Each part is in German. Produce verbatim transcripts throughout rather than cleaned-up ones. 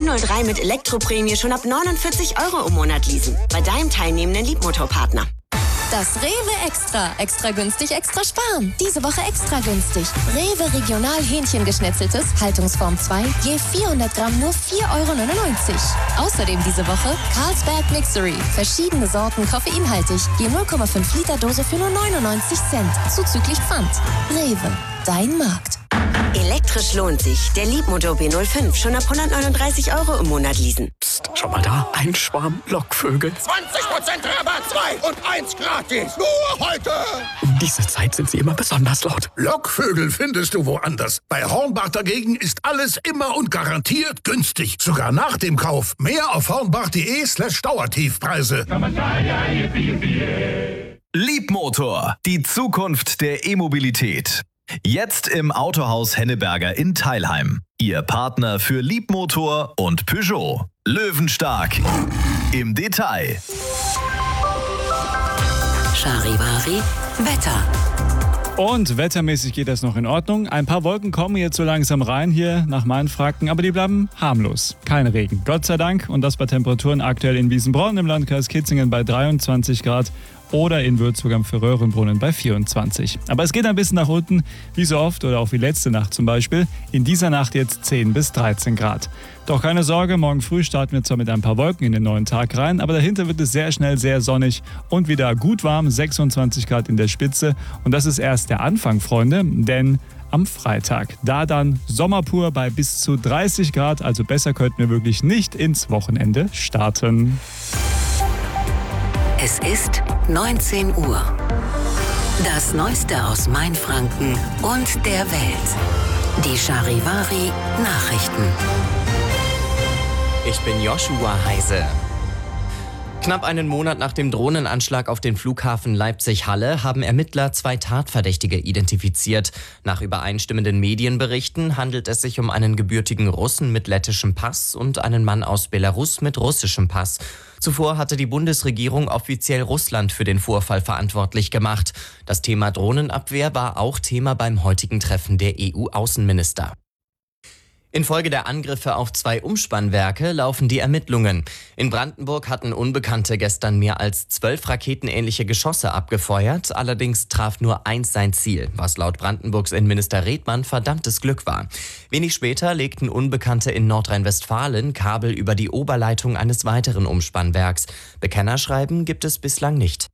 null drei mit Elektroprämie schon ab neunundvierzig Euro im Monat leasen. Bei deinem teilnehmenden Liebmotorpartner. Das Rewe Extra. Extra günstig, extra sparen. Diese Woche extra günstig. Rewe Regional Hähnchengeschnetzeltes, Haltungsform zwei, je vierhundert Gramm nur vier Euro neunundneunzig. Außerdem diese Woche Carlsberg Mixery. Verschiedene Sorten koffeinhaltig. Je null Komma fünf Liter Dose für nur neunundneunzig Cent. Zuzüglich Pfand. Rewe. Dein Markt. Elektrisch lohnt sich. Der Liebmotor B null fünf schon ab hundertneununddreißig Euro im Monat leasen. Psst, schau mal da. Ein Schwarm Lockvögel. zwanzig Prozent Rabatt, zwei und eins gratis. Nur heute. Um diese Zeit sind sie immer besonders laut. Lockvögel findest du woanders. Bei Hornbach dagegen ist alles immer und garantiert günstig. Sogar nach dem Kauf. Mehr auf hornbach.de slash Dauertiefpreise. Liebmotor. Die Zukunft der E-Mobilität. Jetzt im Autohaus Henneberger in Teilheim. Ihr Partner für Liebmotor und Peugeot. Löwenstark. Im Detail. Charivari Wetter. Und wettermäßig geht das noch in Ordnung. Ein paar Wolken kommen jetzt so langsam rein hier nach Mainfranken, aber die bleiben harmlos. Kein Regen, Gott sei Dank. Und das bei Temperaturen aktuell in Wiesenbronn im Landkreis Kitzingen bei dreiundzwanzig Grad oder in Würzburg am Färöerenbrunnen bei vierundzwanzig. Aber es geht ein bisschen nach unten, wie so oft oder auch wie letzte Nacht zum Beispiel. In dieser Nacht jetzt zehn bis dreizehn Grad. Doch keine Sorge, morgen früh starten wir zwar mit ein paar Wolken in den neuen Tag rein, aber dahinter wird es sehr schnell sehr sonnig und wieder gut warm, sechsundzwanzig Grad in der Spitze. Und das ist erst der Anfang, Freunde, denn am Freitag, da dann Sommer pur bei bis zu dreißig Grad, also besser könnten wir wirklich nicht ins Wochenende starten. Es ist neunzehn Uhr. Das Neueste aus Mainfranken und der Welt. Die Charivari Nachrichten. Ich bin Joshua Heise. Knapp einen Monat nach dem Drohnenanschlag auf den Flughafen Leipzig-Halle haben Ermittler zwei Tatverdächtige identifiziert. Nach übereinstimmenden Medienberichten handelt es sich um einen gebürtigen Russen mit lettischem Pass und einen Mann aus Belarus mit russischem Pass. Zuvor hatte die Bundesregierung offiziell Russland für den Vorfall verantwortlich gemacht. Das Thema Drohnenabwehr war auch Thema beim heutigen Treffen der E U-Außenminister. Infolge der Angriffe auf zwei Umspannwerke laufen die Ermittlungen. In Brandenburg hatten Unbekannte gestern mehr als zwölf raketenähnliche Geschosse abgefeuert. Allerdings traf nur eins sein Ziel, was laut Brandenburgs Innenminister Redmann verdammtes Glück war. Wenig später legten Unbekannte in Nordrhein-Westfalen Kabel über die Oberleitung eines weiteren Umspannwerks. Bekennerschreiben gibt es bislang nicht.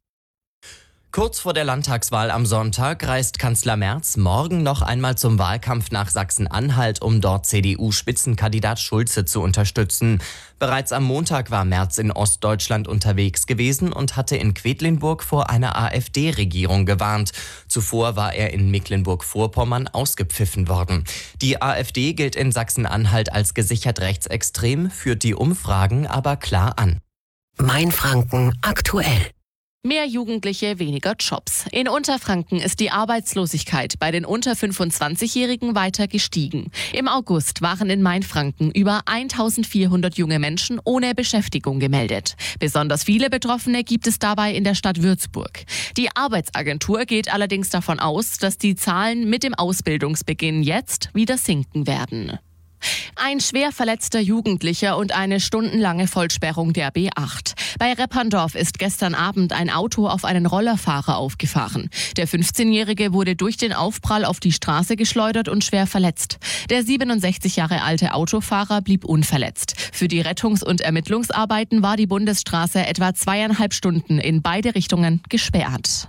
Kurz vor der Landtagswahl am Sonntag reist Kanzler Merz morgen noch einmal zum Wahlkampf nach Sachsen-Anhalt, um dort C D U-Spitzenkandidat Schulze zu unterstützen. Bereits am Montag war Merz in Ostdeutschland unterwegs gewesen und hatte in Quedlinburg vor einer AfD-Regierung gewarnt. Zuvor war er in Mecklenburg-Vorpommern ausgepfiffen worden. Die AfD gilt in Sachsen-Anhalt als gesichert rechtsextrem, führt die Umfragen aber klar an. Mainfranken aktuell. Mehr Jugendliche, weniger Jobs. In Unterfranken ist die Arbeitslosigkeit bei den unter fünfundzwanzigjährigen weiter gestiegen. Im August waren in Mainfranken über eintausendvierhundert junge Menschen ohne Beschäftigung gemeldet. Besonders viele Betroffene gibt es dabei in der Stadt Würzburg. Die Arbeitsagentur geht allerdings davon aus, dass die Zahlen mit dem Ausbildungsbeginn jetzt wieder sinken werden. Ein schwer verletzter Jugendlicher und eine stundenlange Vollsperrung der B acht. Bei Repperndorf ist gestern Abend ein Auto auf einen Rollerfahrer aufgefahren. Der fünfzehnjährige wurde durch den Aufprall auf die Straße geschleudert und schwer verletzt. Der siebenundsechzig Jahre alte Autofahrer blieb unverletzt. Für die Rettungs- und Ermittlungsarbeiten war die Bundesstraße etwa zweieinhalb Stunden in beide Richtungen gesperrt.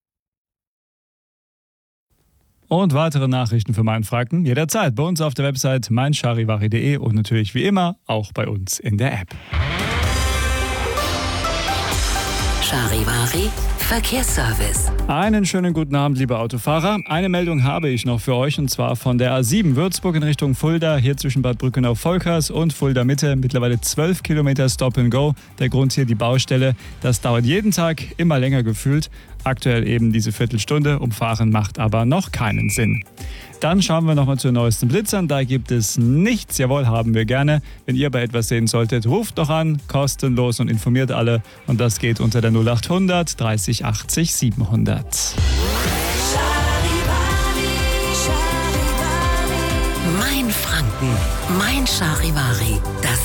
Und weitere Nachrichten für Mainfranken jederzeit bei uns auf der Website mein charivari punkt de und natürlich wie immer auch bei uns in der App. Charivari Verkehrsservice. Einen schönen guten Abend, liebe Autofahrer. Eine Meldung habe ich noch für euch und zwar von der A sieben Würzburg in Richtung Fulda, hier zwischen Bad Brückenau-Volkers und Fulda Mitte. Mittlerweile zwölf Kilometer Stop and Go. Der Grund hier die Baustelle. Das dauert jeden Tag immer länger gefühlt. Aktuell eben diese Viertelstunde. Umfahren macht aber noch keinen Sinn. Dann schauen wir nochmal zu den neuesten Blitzern. Da gibt es nichts. Jawohl, haben wir gerne. Wenn ihr bei etwas sehen solltet, ruft doch an. Kostenlos und informiert alle. Und das geht unter der null achthundert dreißig achtzig siebenhundert. Mainfranken. Mein Charivari. Das